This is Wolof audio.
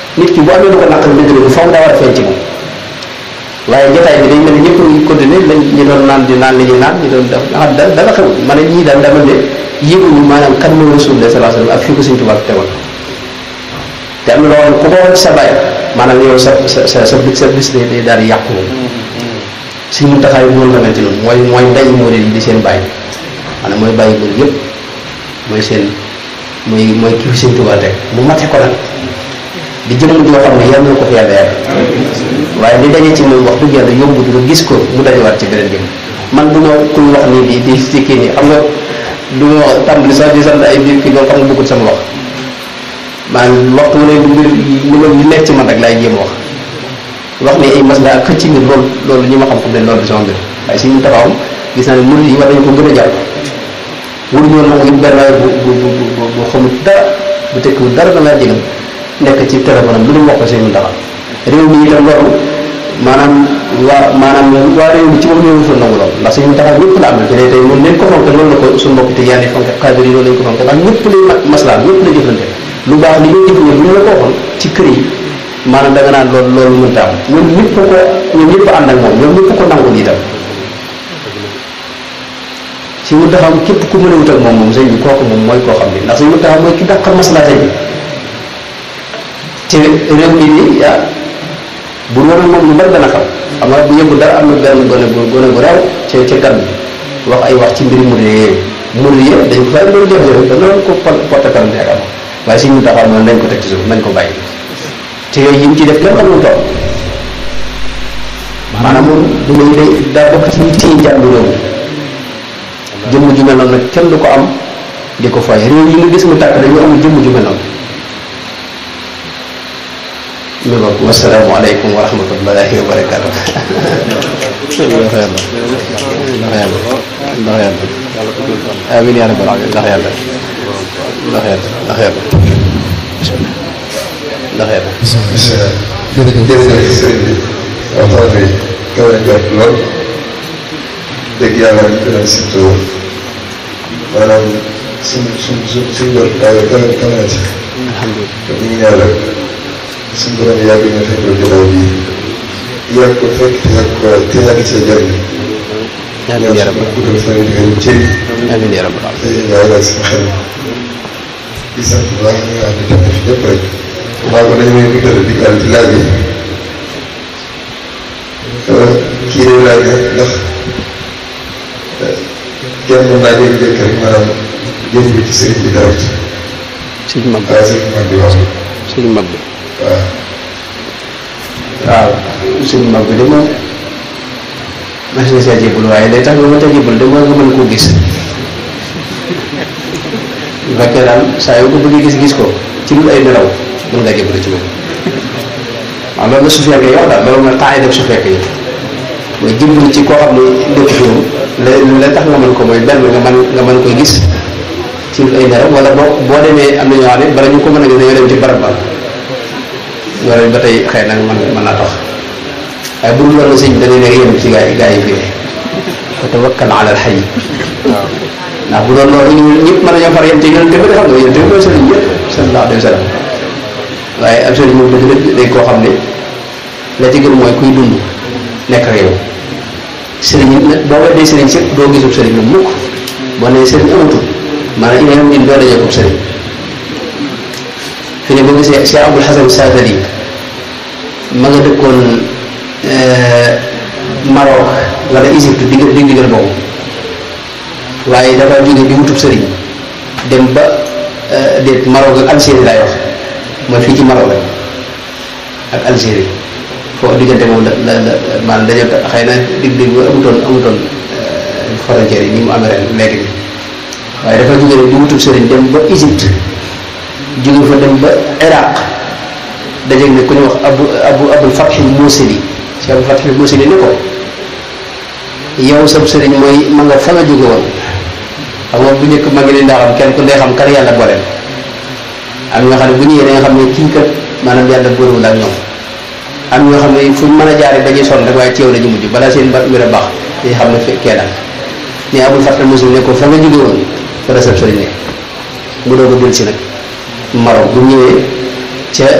nit ki bu amee lu ko naqari dëgg-dëgg faaw daa war a feeñ ci moom waaye jotaay bi dañ mel ni ñëpp ñu continuer lañ ñu doon naan di naan li ñuy naan ñu doon def nga xam dara xew ma ne ñii daal dama ne yëguñu maanaam kan mooy Rasulullah sallallahu alayhi wasallam ak fii ko Sëriñ Tuubaa tegoon te am na loo xam ne ku ko woon sa bàyyi maanaam yow sa bis day daal di yàqu moom Sëriñ Muntaxaa yi moom la mel ci noonu mooy nday moo yi di seen bàyyi maanaam mooy bàyyi góor yëpp mooy seen mooy kii fi Sëriñ Tuubaa teg mu mate ko nag di jëmm joo xam ne yàlla na ko fi yàlla yàlla waaye li daje ci moom wax dëgg yàlla yombut nga gis ko mu dajewaat ci beneen jëm man du ma kuy wax nii di ci kii nii xam nga du ma wax tàmbali sax di sant ay biir kii loolu xam nga bëggul sama wax maanaam waxtu mu ne li nekk ci man rek laay jéem wax ni ay masla ak xëcc mbir loolu ñi ma xam-xam ne loolu di sama mbir waaye si ñu taxawam gis naa ne murid yi war nañu ko gën a jàpp waruñoo nangu it benn waay bu xamul dara bu tekkiwul dara da ngaa jëgal nekk ci téléphone am lu dul wax ko seen ndaxal réew mi itam loolu maanaam waa réew mi ci moom ñoo fa nangu lool ndax suñu taxaw ñëpp la am te tey moom leen ko fonke loolu la ko suñu mbokk te yaani fonke xaadir yi loolu lañ ko fonke ndax ñëpp lay maslaam ñëpp la jëflante lu baax li ngay jëfandikoo bu ñu la ko waxoon ci kër yi maanaam da nga naan loolu mënta am ñoom ñëpp ànd ak moom ñoom ñëpp ko nangul itam si mu taxaw képp ku mën a wut ak moom sëñ bi kooku moom mooy koo xam ne ndax suñu taxaw mooy ki dàqal maslaa sëñ bi te réew mi nii bu doon moom lu bari dana xam nga bu yëngu dara am na benn gone bu reew ca gan bi wax ay wax ci mbiri murid yi dañ ko fay loolu jafe-jafe da loolu ko porte parole ak am waaye si ñu taxaw moom nañ ko teg ci suuf nañ ko bàyyi te yooyu yi mu ci def kenn xamul toog maanaam moom du may day daa bokk ci ñi téye jàmbu réew mi jëmm ju mel noonu nag kenn du ko am di ko fay réew yi nga gis mu tàkk dañu amul jëmm ju mel noonu mi bokk wasalaamu aleykum wa rahmatullahi wa barakatuh amin ya rabbal alamin ndax yàlla jërëjëf sëriñ bi waxtaan bi kawe jot lool dëgg yàlla ñu gën a surtout maanaam suñ jot kawe na ci te ñu ngi ñaan rek suñ borom yàgg ñu fekk jotaay bi yàgg ko fekk te yàgg see jëriñ amiin yaa rabbal guddal fan yi di cëri amiin yaa rabbal te yàggal seen xel di sant bu baax ñi nga xam ne jot na fi ñëpp rek waaw kon dañu may guddal di àll ci laaj bi kii day laaj ndax kenn mën naa jékki-jékki rek maanaam jëf bi ci sëriñ bi dara sëriñ mag bi waaw sëriñ mag bi waaw sëriñ mag bi waaw sëriñ mag bi de moom mas na see jébul waaye day tax nga mën a jébul de mooy nga mën koo gis bu fekkee daal saa yoo ko bëggee gis ko ci lu ay nelaw mën ngaa jébal ci moom waaw loolu la su fekkee yow daal loolu mooy temps yi def su fekkee yow mooy jébal ci koo xam ne dëkk fi la tax nga mën ko mooy benn nga mën koy gis ci lu ay nelaw wala boo demee am na ñoo xam ne bala ñu ko mën a gis dañoo dem ci barab ba loolu ba tey xëy na mën naa tax waaye bu dul woon na sëñ bi dañuy nekk yem ci gaa yi fii wa tawakkal ala al hayy ndax bu doon loolu ñëpp mën nañoo far yem ci yonente bi xam nga yonente bi mooy sëriñ ñëpp sallallahu alayhi wa sallam waaye ab sëriñ moom dëgg day koo xam ne la ci gën mooy kuy dund nekk ak yow sëriñ boo weddee sëriñ sëpp doo gisub sëriñ moom mukk boo nee sëriñ amatul maanaam ineem ñun doo dajee ko sëriñ fi ne boo gisee Cheikh Abdul Hasan Saadali ma nga dëkkoon Maroc wala Égypte diggal boobu waaye dafa jóge di wutub sëriñ dem ba déet Maroc ak Algérie laay wax mooy fii ci Maroc ak Algérie foo diggante moom la maanaam dañoo xëy na dig amutoon frontière yi ni mu amee ren léegi bi waaye dafa jóge di wutub sëriñ dem ba Égypte jóge fa dem ba Iraq dajeeg ne ku ñu wax abul Fathil Muusili si abul Fathil Muusili ne ko yow sab sëriñ mooy ma nga fa nga jóge woon xam nga bu njëkk ma ngi leen daa xam kenn ku dee xam kan yàlla booleel am ñoo xam ne bu ñëwee da nga xam ne kii kat maanaam yàlla boolewul ak ñoom am ñoo xam ne fuñ mën a jaare dañuy sonn rek waaye ci yow la ñu mujj balaa seen mbir a baax dañuy xam ne fekkee daal ne abul Fathil Muusili ne ko fa nga jóge woon fa la sab sëriñ ne mu doog a dul si nag Maroc bu ñëwee ca